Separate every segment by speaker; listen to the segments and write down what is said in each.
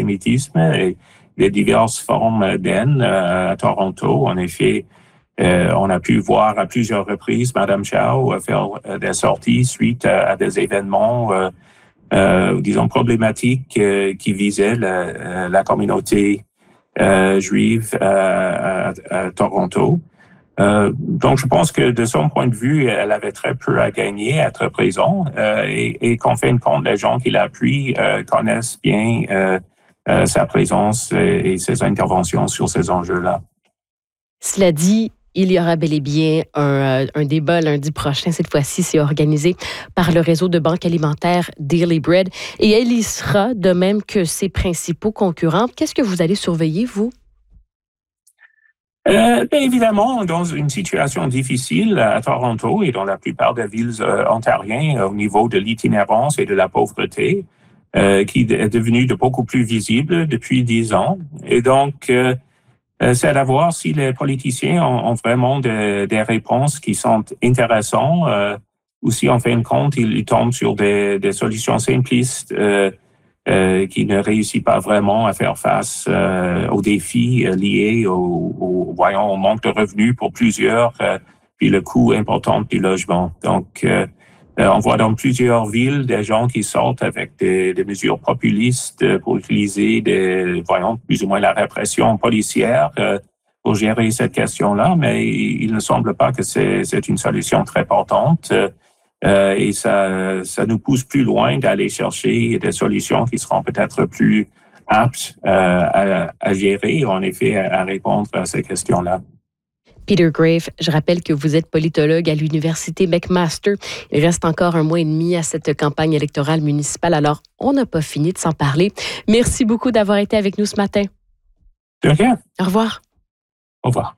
Speaker 1: l'antisémitisme et les diverses formes d'haine à Toronto. En effet, on a pu voir à plusieurs reprises Mme Chow faire des sorties suite à des événements, disons, problématiques qui visaient la communauté juive à Toronto. Donc, je pense que de son point de vue, elle avait très peu à gagner à être présent et qu'en fin de compte, les gens qui l'appuient connaissent bien sa présence et ses interventions sur ces enjeux-là.
Speaker 2: Cela dit, il y aura bel et bien un débat lundi prochain. Cette fois-ci, c'est organisé par le réseau de banques alimentaires Daily Bread et elle y sera, de même que ses principaux concurrents. Qu'est-ce que vous allez surveiller, vous?
Speaker 1: Bien évidemment, dans une situation difficile à Toronto et dans la plupart des villes ontariennes au niveau de l'itinérance et de la pauvreté, qui est devenue de beaucoup plus visible depuis 10 ans. Et donc, c'est à voir si les politiciens ont vraiment des réponses qui sont intéressantes ou si, en fin de compte, ils tombent sur des solutions simplistes qui ne réussit pas vraiment à faire face aux défis liés au manque de revenus pour plusieurs, puis le coût important du logement. Donc, on voit dans plusieurs villes des gens qui sortent avec des mesures populistes pour utiliser plus ou moins la répression policière pour gérer cette question-là, mais il ne semble pas que c'est une solution très portante. Et ça nous pousse plus loin d'aller chercher des solutions qui seront peut-être plus aptes à gérer, en effet, à répondre à ces questions-là.
Speaker 2: Peter Graefe, je rappelle que vous êtes politologue à l'Université McMaster. Il reste encore 1 mois et demi à cette campagne électorale municipale, alors on n'a pas fini de s'en parler. Merci beaucoup d'avoir été avec nous ce matin.
Speaker 1: De rien.
Speaker 2: Au revoir.
Speaker 1: Au revoir.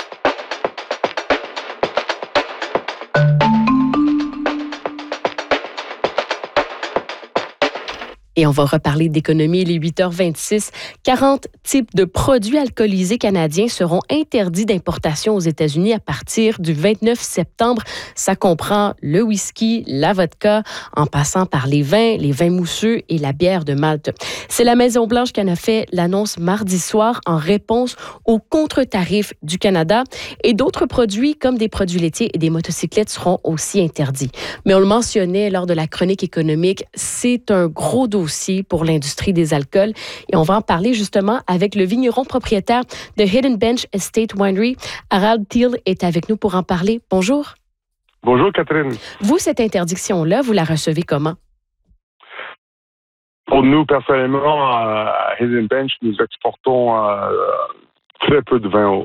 Speaker 2: Et on va reparler d'économie, il est 8h26. 40 types de produits alcoolisés canadiens seront interdits d'importation aux États-Unis à partir du 29 septembre. Ça comprend le whisky, la vodka, en passant par les vins mousseux et la bière de Malte. C'est la Maison-Blanche qui en a fait l'annonce mardi soir en réponse aux contre-tarifs du Canada. Et d'autres produits, comme des produits laitiers et des motocyclettes, seront aussi interdits. Mais on le mentionnait lors de la chronique économique, c'est un gros dossier pour l'industrie des alcools. Et on va en parler justement avec le vigneron propriétaire de Hidden Bench Estate Winery. Harald Thiel est avec nous pour en parler. Bonjour.
Speaker 3: Bonjour, Catherine.
Speaker 2: Vous, cette interdiction-là, vous la recevez comment?
Speaker 3: Pour nous, personnellement, à Hidden Bench, nous exportons très peu de vin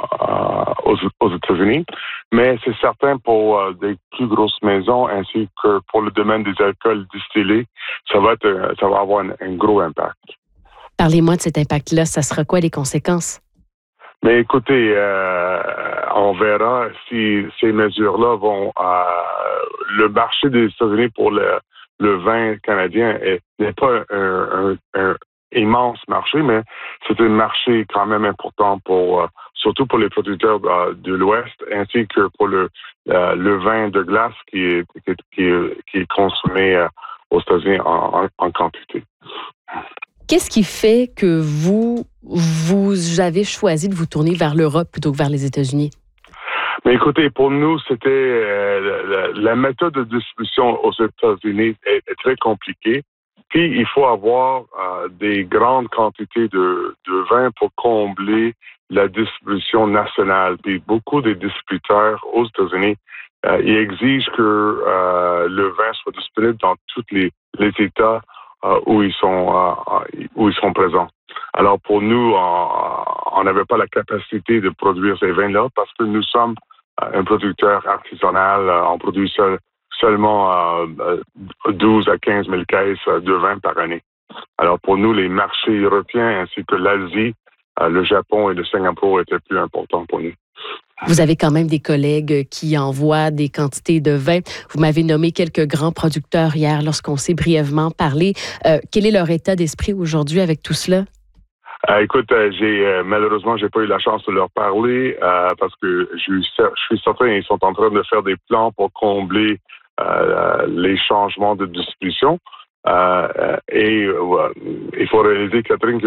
Speaker 3: aux États-Unis, mais c'est certain pour des plus grosses maisons ainsi que pour le domaine des alcools distillés, ça va avoir un gros impact.
Speaker 2: Parlez-moi de cet impact-là. Ça sera quoi les conséquences?
Speaker 3: Mais écoutez, on verra si ces mesures-là vont... le marché des États-Unis pour le vin canadien n'est pas un immense marché, mais c'est un marché quand même important surtout pour les producteurs de l'Ouest, ainsi que pour le vin de glace qui est consommé aux États-Unis en quantité.
Speaker 2: Qu'est-ce qui fait que vous avez choisi de vous tourner vers l'Europe plutôt que vers les États-Unis?
Speaker 3: Mais écoutez, pour nous, c'était la méthode de distribution aux États-Unis est très compliquée. Puis, il faut avoir des grandes quantités de vin pour combler la distribution nationale. Puis, beaucoup des distributeurs aux États-Unis, ils exigent que le vin soit disponible dans tous les États où ils sont présents. Alors, pour nous, on n'avait pas la capacité de produire ces vins-là parce que nous sommes un producteur artisanal. On produit seulement 12 à 15 000 caisses de vin par année. Alors, pour nous, les marchés européens ainsi que l'Asie, le Japon et le Singapour étaient plus importants pour nous.
Speaker 2: Vous avez quand même des collègues qui envoient des quantités de vin. Vous m'avez nommé quelques grands producteurs hier lorsqu'on s'est brièvement parlé. Quel est leur état d'esprit aujourd'hui avec tout cela?
Speaker 3: Écoute, malheureusement, j'ai pas eu la chance de leur parler parce que je suis certain qu'ils sont en train de faire des plans pour combler les changements de distribution. Et il faut réaliser, Catherine,